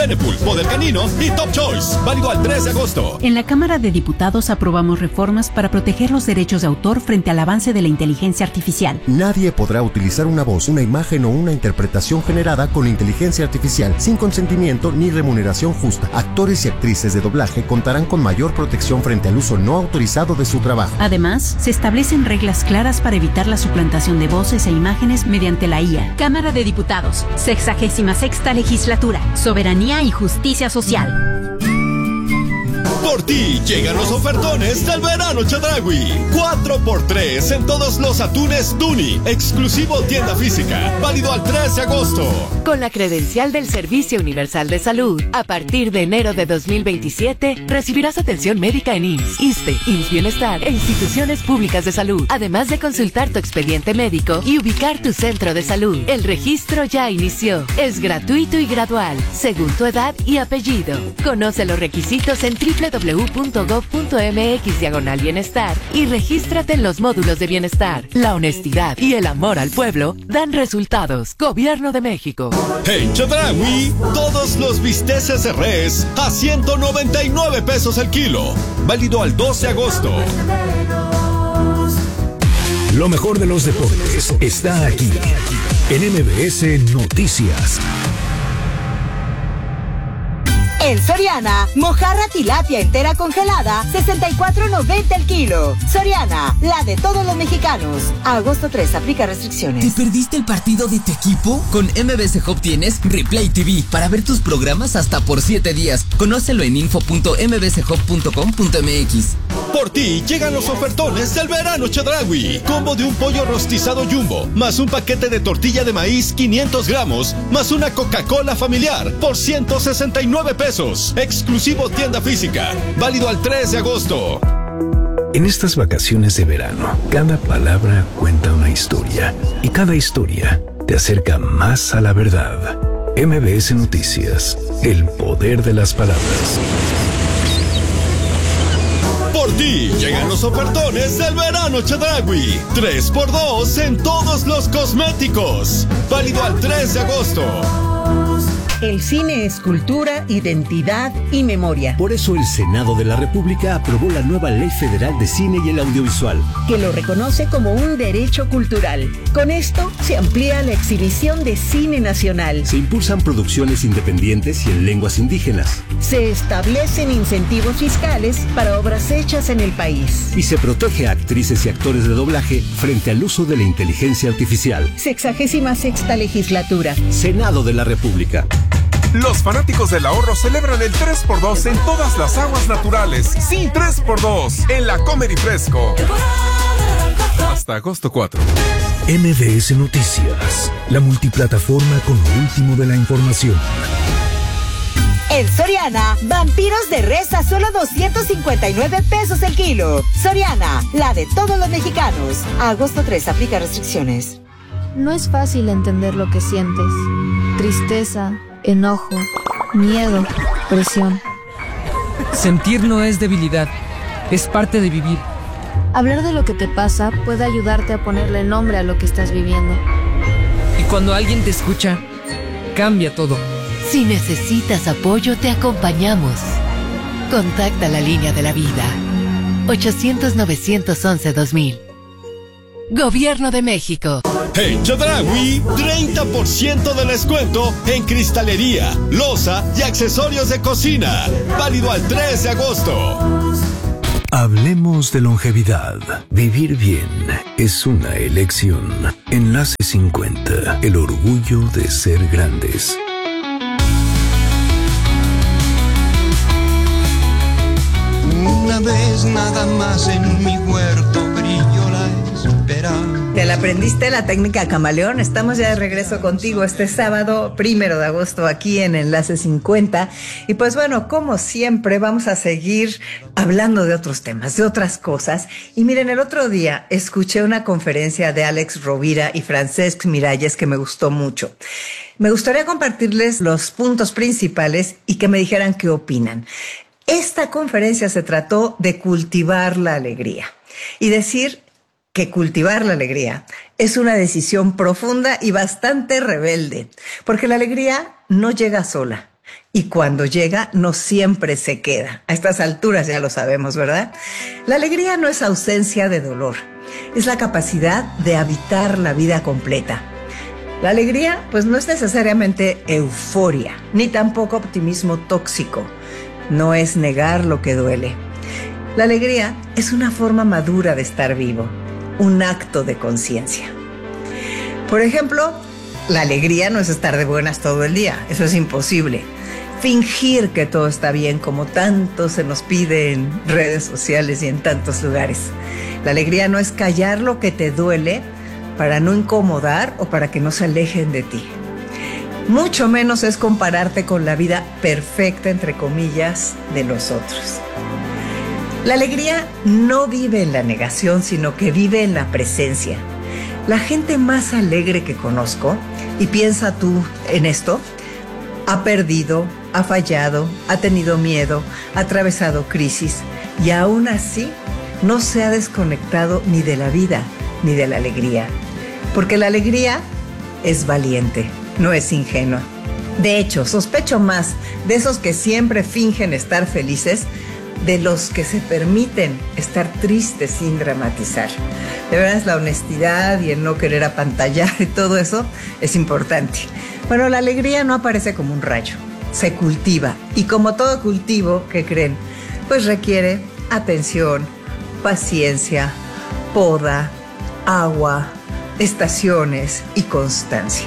Benepul, Poder Canino y Top Choice. Válido al 3 de agosto. En la Cámara de Diputados aprobamos reformas para proteger los derechos de autor frente al avance de la inteligencia artificial. Nadie podrá utilizar una voz, una imagen o una interpretación generada con inteligencia artificial sin consentimiento ni remuneración justa. Actores y actrices de doblaje contarán con mayor protección frente al uso no autorizado de su trabajo. Además, se establecen reglas claras para evitar la suplantación de voces e imágenes mediante la IA. Cámara de Diputados, 66ª Legislatura. Soberanía y justicia social. Por ti llegan los ofertones del verano Chedraui. 4x3 en todos los atunes Tuni. Exclusivo tienda física. Válido al 3 de agosto. Con la credencial del Servicio Universal de Salud, a partir de enero de 2027, recibirás atención médica en IMSS, ISSSTE, IMSS Bienestar e instituciones públicas de salud, además de consultar tu expediente médico y ubicar tu centro de salud. El registro ya inició. Es gratuito y gradual, según tu edad y apellido. Conoce los requisitos en www.gov.mx/bienestar y regístrate en los módulos de bienestar. La honestidad y el amor al pueblo dan resultados. Gobierno de México. En Chedraui, todos los bisteces de res a 199 pesos el kilo. Válido al 2 de agosto. Lo mejor de los deportes está aquí en MBS Noticias. En Soriana, mojarra tilapia entera congelada, 64.90 el kilo. Soriana, la de todos los mexicanos. A agosto 3, aplica restricciones. ¿Te perdiste el partido de tu equipo? Con MBS Hub tienes Replay TV para ver tus programas hasta por 7 días. Conócelo en info.mbshub.com.mx. Por ti llegan los ofertones del verano Chedraui. Combo de un pollo rostizado Jumbo, más un paquete de tortilla de maíz 500 gramos, más una Coca-Cola familiar por 169 pesos. Exclusivo tienda física. Válido al 3 de agosto. En estas vacaciones de verano, cada palabra cuenta una historia y cada historia te acerca más a la verdad. MBS Noticias, el poder de las palabras. Por ti llegan los ofertones del verano Chedraui. 3x2 en todos los cosméticos. Válido al 3 de agosto. El cine es cultura, identidad y memoria. Por eso el Senado de la República aprobó la nueva Ley Federal de Cine y el Audiovisual, que lo reconoce como un derecho cultural. Con esto se amplía la exhibición de cine nacional. Se impulsan producciones independientes y en lenguas indígenas. Se establecen incentivos fiscales para obras hechas en el país. Y se protege a actrices y actores de doblaje frente al uso de la inteligencia artificial. 66ª Legislatura. Senado de la República. Los fanáticos del ahorro celebran el 3x2 en todas las aguas naturales. Sí, 3x2 en la Comer y Fresco. Hasta agosto 4. MBS Noticias, la multiplataforma con lo último de la información. En Soriana, vampiros de res a solo 259 pesos el kilo. Soriana, la de todos los mexicanos. A agosto 3, aplica restricciones. No es fácil entender lo que sientes. Tristeza, enojo, miedo, presión. Sentir no es debilidad, es parte de vivir. Hablar de lo que te pasa puede ayudarte a ponerle nombre a lo que estás viviendo. Y cuando alguien te escucha, cambia todo. Si necesitas apoyo, te acompañamos. Contacta la línea de la vida. 800-911-2000. Gobierno de México. En Chedraui, 30% de descuento en cristalería, loza y accesorios de cocina. Válido al 3 de agosto. Hablemos de longevidad. Vivir bien es una elección. Enlace 50, el orgullo de ser grandes. Una vez nada más en mi huerto brilló la esperanza. ¿Te la aprendiste la técnica camaleón? Estamos ya de regreso contigo este sábado 1 de agosto aquí en Enlace 50. Y pues bueno, como siempre vamos a seguir hablando de otros temas, de otras cosas. Y miren, el otro día escuché una conferencia de Alex Rovira y Francesc Miralles que me gustó mucho. Me gustaría compartirles los puntos principales y que me dijeran qué opinan. Esta conferencia se trató de cultivar la alegría y decir que cultivar la alegría es una decisión profunda y bastante rebelde, porque la alegría no llega sola. Y cuando llega, no siempre se queda. A estas alturas ya lo sabemos, ¿verdad? La alegría no es ausencia de dolor, es la capacidad de habitar la vida completa. La alegría, pues no es necesariamente euforia, ni tampoco optimismo tóxico. No es negar lo que duele. La alegría es una forma madura de estar vivo, un acto de conciencia. Por ejemplo, la alegría no es estar de buenas todo el día, eso es imposible. Fingir que todo está bien, como tanto se nos pide en redes sociales y en tantos lugares. La alegría no es callar lo que te duele para no incomodar o para que no se alejen de ti. Mucho menos es compararte con la vida perfecta, entre comillas, de los otros. La alegría no vive en la negación, sino que vive en la presencia. La gente más alegre que conozco, y piensa tú en esto, ha perdido, ha fallado, ha tenido miedo, ha atravesado crisis y aún así no se ha desconectado ni de la vida ni de la alegría. Porque la alegría es valiente, no es ingenua. De hecho, sospecho más de esos que siempre fingen estar felices de los que se permiten estar tristes sin dramatizar. De verdad, la honestidad y el no querer apantallar y todo eso es importante. Bueno, la alegría no aparece como un rayo, se cultiva. Y como todo cultivo, ¿qué creen? Pues requiere atención, paciencia, poda, agua, estaciones y constancia.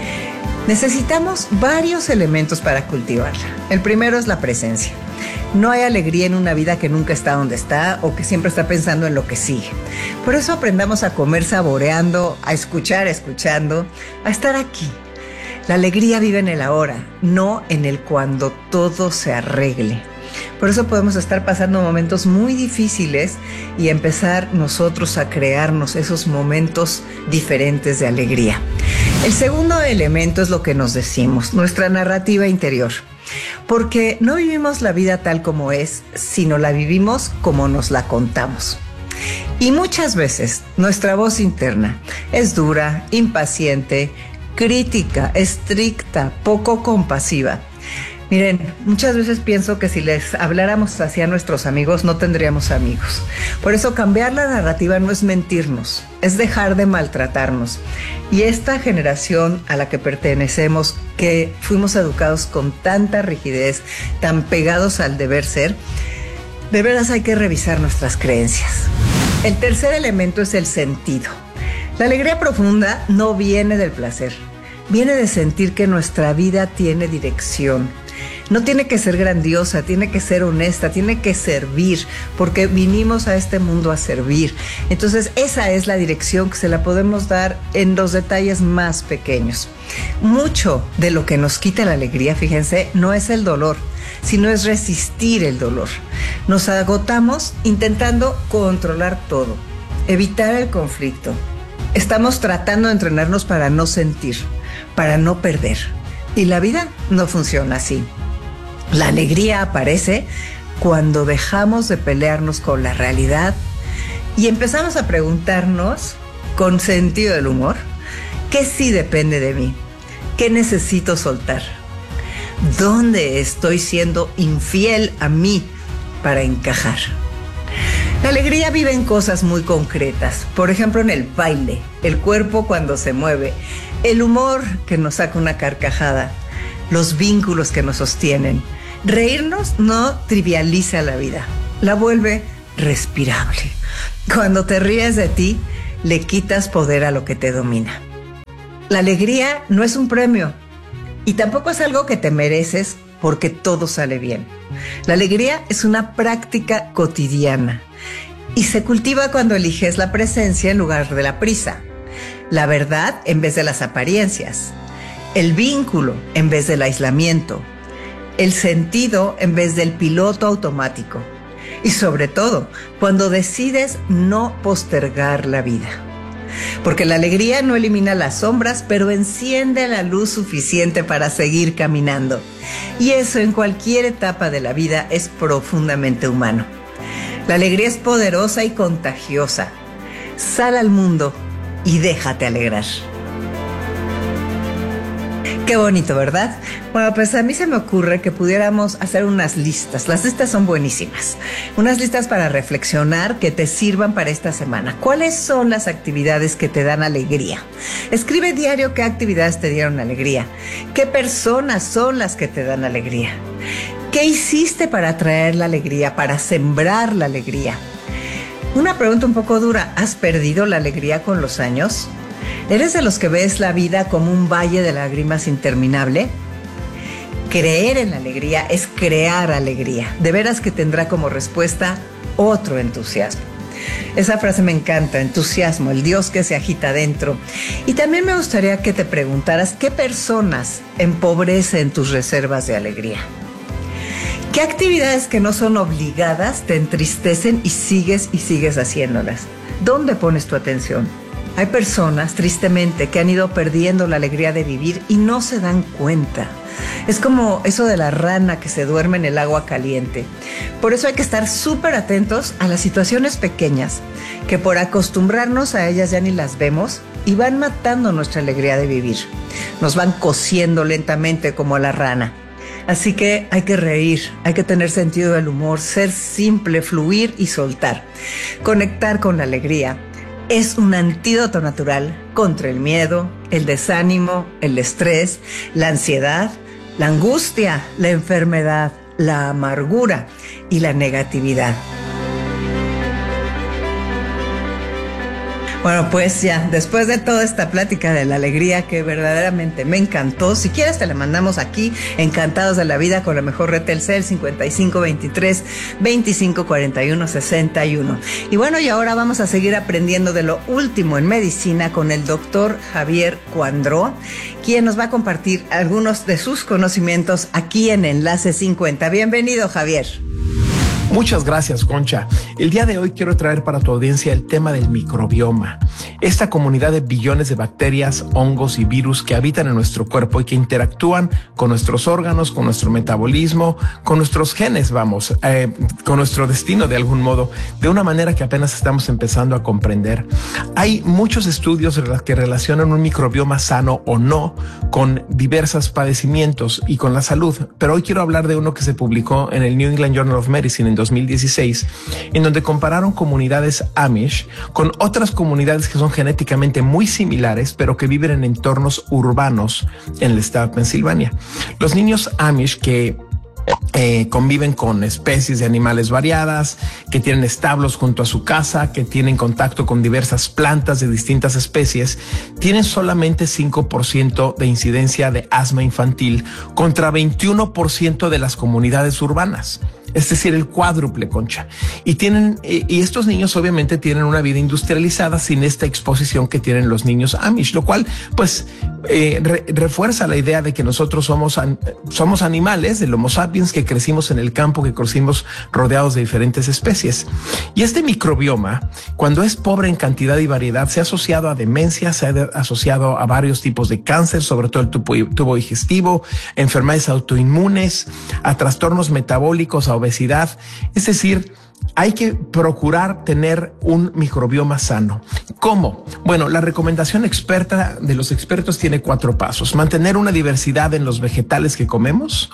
Necesitamos varios elementos para cultivarla. El primero es la presencia. No hay alegría en una vida que nunca está donde está o que siempre está pensando en lo que sigue. Por eso aprendamos a comer saboreando, a escuchar escuchando, a estar aquí. La alegría vive en el ahora, no en el cuando todo se arregle. Por eso podemos estar pasando momentos muy difíciles y empezar nosotros a crearnos esos momentos diferentes de alegría. El segundo elemento es lo que nos decimos, nuestra narrativa interior. Porque no vivimos la vida tal como es, sino la vivimos como nos la contamos. Y muchas veces nuestra voz interna es dura, impaciente, crítica, estricta, poco compasiva. Miren, muchas veces pienso que si les habláramos así a nuestros amigos, no tendríamos amigos. Por eso cambiar la narrativa no es mentirnos, es dejar de maltratarnos. Y esta generación a la que pertenecemos, que fuimos educados con tanta rigidez, tan pegados al deber ser, de veras hay que revisar nuestras creencias. El tercer elemento es el sentido. La alegría profunda no viene del placer, viene de sentir que nuestra vida tiene dirección. No tiene que ser grandiosa, tiene que ser honesta, tiene que servir, porque vinimos a este mundo a servir. Entonces, esa es la dirección que se la podemos dar en los detalles más pequeños. Mucho de lo que nos quita la alegría, fíjense, no es el dolor, sino es resistir el dolor. Nos agotamos intentando controlar todo, evitar el conflicto. Estamos tratando de entrenarnos para no sentir, para no perder. Y la vida no funciona así. La alegría aparece cuando dejamos de pelearnos con la realidad y empezamos a preguntarnos, con sentido del humor, ¿qué sí depende de mí? ¿Qué necesito soltar? ¿Dónde estoy siendo infiel a mí para encajar? La alegría vive en cosas muy concretas, por ejemplo en el baile, el cuerpo cuando se mueve, el humor que nos saca una carcajada, los vínculos que nos sostienen. Reírnos no trivializa la vida, la vuelve respirable. Cuando te ríes de ti, le quitas poder a lo que te domina. La alegría no es un premio y tampoco es algo que te mereces porque todo sale bien. La alegría es una práctica cotidiana y se cultiva cuando eliges la presencia en lugar de la prisa, la verdad en vez de las apariencias, el vínculo en vez del aislamiento, el sentido en vez del piloto automático y sobre todo cuando decides no postergar la vida. Porque la alegría no elimina las sombras, pero enciende la luz suficiente para seguir caminando. Y eso en cualquier etapa de la vida es profundamente humano. La alegría es poderosa y contagiosa. Sal al mundo y déjate alegrar. Qué bonito, ¿verdad? Bueno, pues a mí se me ocurre que pudiéramos hacer unas listas. Las listas son buenísimas. Unas listas para reflexionar que te sirvan para esta semana. ¿Cuáles son las actividades que te dan alegría? Escribe diario qué actividades te dieron alegría. ¿Qué personas son las que te dan alegría? ¿Qué hiciste para traer la alegría, para sembrar la alegría? Una pregunta un poco dura. ¿Has perdido la alegría con los años? ¿Eres de los que ves la vida como un valle de lágrimas interminable? Creer en la alegría es crear alegría. De veras que tendrá como respuesta otro entusiasmo. Esa frase me encanta, entusiasmo, el Dios que se agita dentro. Y también me gustaría que te preguntaras qué personas empobrecen tus reservas de alegría. ¿Qué actividades que no son obligadas te entristecen y sigues haciéndolas? ¿Dónde pones tu atención? Hay personas, tristemente, que han ido perdiendo la alegría de vivir y no se dan cuenta. Es como eso de la rana que se duerme en el agua caliente. Por eso hay que estar súper atentos a las situaciones pequeñas, que por acostumbrarnos a ellas ya ni las vemos y van matando nuestra alegría de vivir. Nos van cociendo lentamente como a la rana. Así que hay que reír, hay que tener sentido del humor, ser simple, fluir y soltar. Conectar con la alegría es un antídoto natural contra el miedo, el desánimo, el estrés, la ansiedad, la angustia, la enfermedad, la amargura y la negatividad. Bueno, pues ya, después de toda esta plática de la alegría que verdaderamente me encantó, si quieres te la mandamos aquí, encantados de la vida, con la mejor red Telcel, 5523-2541-61. Y bueno, y ahora vamos a seguir aprendiendo de lo último en medicina con el doctor Javier Cuandró, quien nos va a compartir algunos de sus conocimientos aquí en Enlace 50. Bienvenido, Javier. Muchas gracias, Concha. El día de hoy quiero traer para tu audiencia el tema del microbioma. Esta comunidad de billones de bacterias, hongos y virus que habitan en nuestro cuerpo y que interactúan con nuestros órganos, con nuestro metabolismo, con nuestros genes, con nuestro destino de algún modo, de una manera que apenas estamos empezando a comprender. Hay muchos estudios que relacionan un microbioma sano o no con diversos padecimientos y con la salud, pero hoy quiero hablar de uno que se publicó en el New England Journal of Medicine en 2016, en donde compararon comunidades Amish con otras comunidades que son genéticamente muy similares, pero que viven en entornos urbanos en el estado de Pensilvania. Los niños Amish que conviven con especies de animales variadas, que tienen establos junto a su casa, que tienen contacto con diversas plantas de distintas especies, tienen solamente 5% de incidencia de asma infantil contra 21% de las comunidades urbanas. Es decir, el cuádruple, Concha. Y estos niños obviamente tienen una vida industrializada sin esta exposición que tienen los niños Amish, lo cual pues refuerza la idea de que nosotros somos animales del Homo sapiens, que crecimos en el campo, que crecimos rodeados de diferentes especies. Y este microbioma, cuando es pobre en cantidad y variedad, se ha asociado a demencia, se ha asociado a varios tipos de cáncer, sobre todo el tubo digestivo, enfermedades autoinmunes, a trastornos metabólicos, a obesidad. Es decir, hay que procurar tener un microbioma sano. ¿Cómo? Bueno, la recomendación experta de los expertos tiene 4 pasos. Mantener una diversidad en los vegetales que comemos.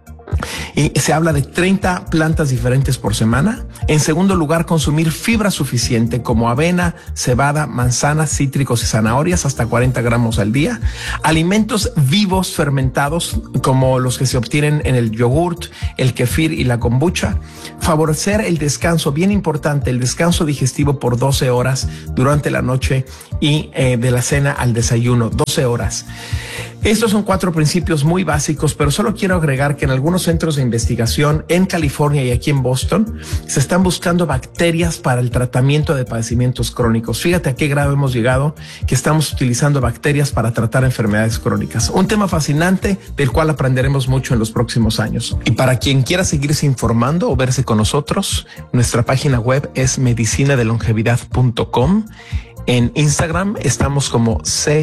Y se habla de 30 plantas diferentes por semana. En segundo lugar, consumir fibra suficiente como avena, cebada, manzanas, cítricos y zanahorias, hasta 40 gramos al día. Alimentos vivos fermentados como los que se obtienen en el yogurt, el kefir y la kombucha. Favorecer el descanso, bien importante, el descanso digestivo por 12 horas durante la noche y de la cena al desayuno, 12 horas. Estos son 4 principios muy básicos, pero solo quiero agregar que en algunos centros de investigación en California y aquí en Boston se están buscando bacterias para el tratamiento de padecimientos crónicos. Fíjate a qué grado hemos llegado, que estamos utilizando bacterias para tratar enfermedades crónicas. Un tema fascinante del cual aprenderemos mucho en los próximos años. Y para quien quiera seguirse informando o verse con nosotros, nuestra página web es medicinadelongevidad.com. En Instagram estamos como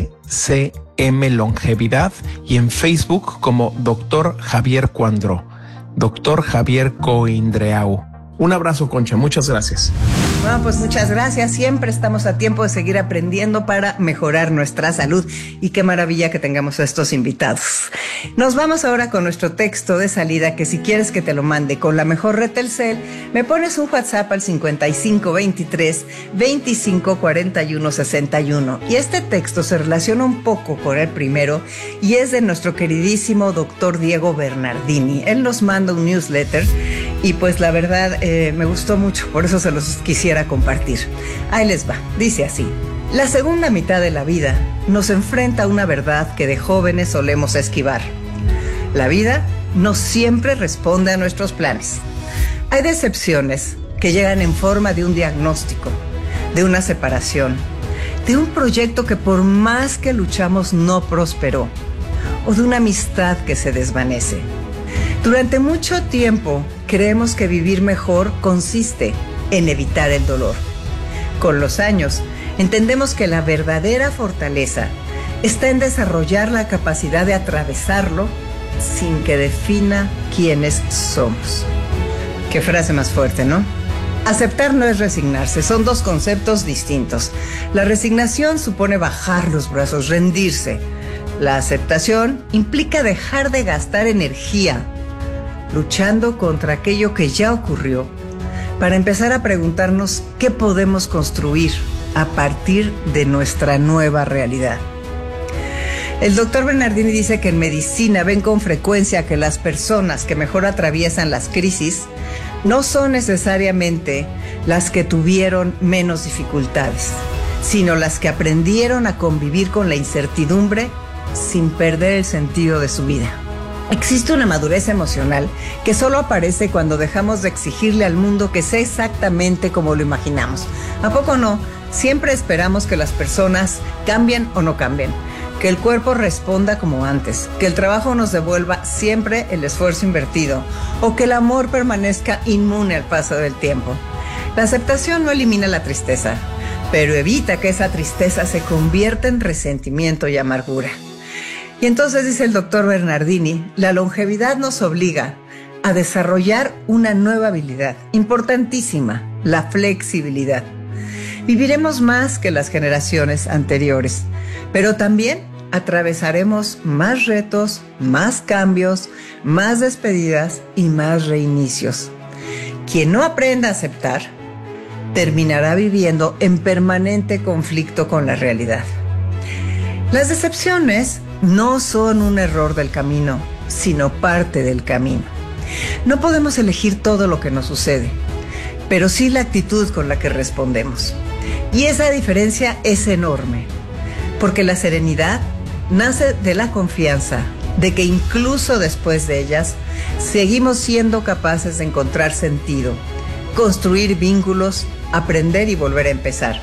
CCM Longevidad y en Facebook como Dr. Javier Cuandró, Dr. Javier Coindreau. Un abrazo, Concha, muchas gracias. Bueno, pues muchas gracias. Siempre estamos a tiempo de seguir aprendiendo para mejorar nuestra salud. Y qué maravilla que tengamos a estos invitados. Nos vamos ahora con nuestro texto de salida, que si quieres que te lo mande con la mejor red Telcel, me pones un WhatsApp al 5523-254161. Y este texto se relaciona un poco con el primero y es de nuestro queridísimo doctor Diego Bernardini. Él nos manda un newsletter y pues la verdad me gustó mucho, por eso se los quisiera compartir. Ahí les va, dice así: la segunda mitad de la vida nos enfrenta a una verdad que de jóvenes solemos esquivar. La vida no siempre responde a nuestros planes. Hay decepciones que llegan en forma de un diagnóstico, de una separación, de un proyecto que por más que luchamos no prosperó, o de una amistad que se desvanece. Durante mucho tiempo creemos que vivir mejor consiste en evitar el dolor. Con los años, entendemos que la verdadera fortaleza está en desarrollar la capacidad de atravesarlo sin que defina quiénes somos. Qué frase más fuerte, ¿no? Aceptar no es resignarse, son dos conceptos distintos. La resignación supone bajar los brazos, rendirse. La aceptación implica dejar de gastar energía luchando contra aquello que ya ocurrió, para empezar a preguntarnos qué podemos construir a partir de nuestra nueva realidad. El doctor Bernardini dice que en medicina ven con frecuencia que las personas que mejor atraviesan las crisis no son necesariamente las que tuvieron menos dificultades, sino las que aprendieron a convivir con la incertidumbre sin perder el sentido de su vida. Existe una madurez emocional que solo aparece cuando dejamos de exigirle al mundo que sea exactamente como lo imaginamos. ¿A poco no? Siempre esperamos que las personas cambien o no cambien, que el cuerpo responda como antes, que el trabajo nos devuelva siempre el esfuerzo invertido o que el amor permanezca inmune al paso del tiempo. La aceptación no elimina la tristeza, pero evita que esa tristeza se convierta en resentimiento y amargura. Y entonces, dice el doctor Bernardini, la longevidad nos obliga a desarrollar una nueva habilidad importantísima, la flexibilidad. Viviremos más que las generaciones anteriores, pero también atravesaremos más retos, más cambios, más despedidas y más reinicios. Quien no aprenda a aceptar, terminará viviendo en permanente conflicto con la realidad. Las decepciones no son un error del camino, sino parte del camino. No podemos elegir todo lo que nos sucede, pero sí la actitud con la que respondemos. Y esa diferencia es enorme, porque la serenidad nace de la confianza de que incluso después de ellas, seguimos siendo capaces de encontrar sentido, construir vínculos, aprender y volver a empezar.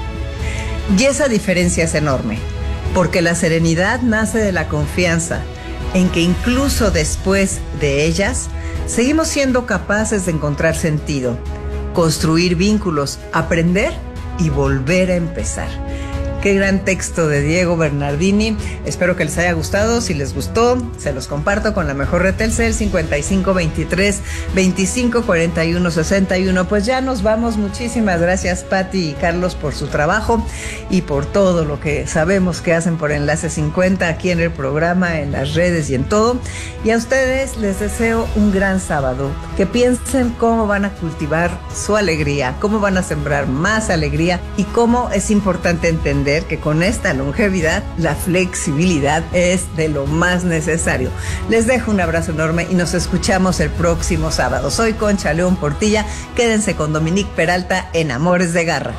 Y esa diferencia es enorme, porque la serenidad nace de la confianza en que incluso después de ellas, seguimos siendo capaces de encontrar sentido, construir vínculos, aprender y volver a empezar. Qué gran texto de Diego Bernardini. Espero que les haya gustado. Si les gustó, se los comparto con la mejor red Telcel, 5523-254161. Pues ya nos vamos. Muchísimas gracias, Pati y Carlos, por su trabajo y por todo lo que sabemos que hacen por Enlace 50 aquí en el programa, en las redes y en todo. Y a ustedes les deseo un gran sábado. Que piensen cómo van a cultivar su alegría, cómo van a sembrar más alegría y cómo es importante entender que con esta longevidad la flexibilidad es de lo más necesario. Les dejo un abrazo enorme y nos escuchamos el próximo sábado. Soy Concha León Portilla. Quédense con Dominique Peralta en Amores de Garra.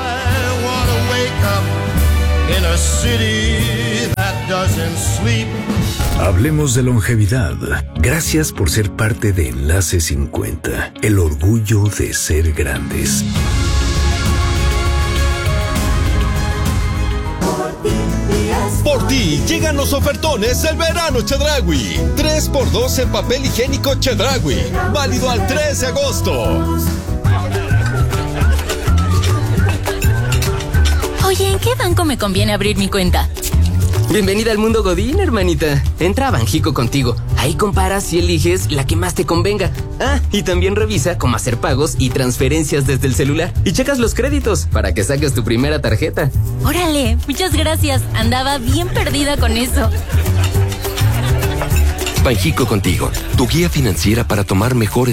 Hablemos de longevidad. Gracias por ser parte de Enlace 50, el orgullo de ser grandes. Por ti llegan los ofertones del verano Chedraui. 3x2 en papel higiénico Chedraui. Válido al 3 de agosto. Oye, ¿en qué banco me conviene abrir mi cuenta? Bienvenida al mundo Godín, hermanita. Entra a Banjico contigo. Ahí comparas y eliges la que más te convenga. Ah, y también revisa cómo hacer pagos y transferencias desde el celular. Y checas los créditos para que saques tu primera tarjeta. Órale, muchas gracias. Andaba bien perdida con eso. Banjico Contigo, tu guía financiera para tomar mejores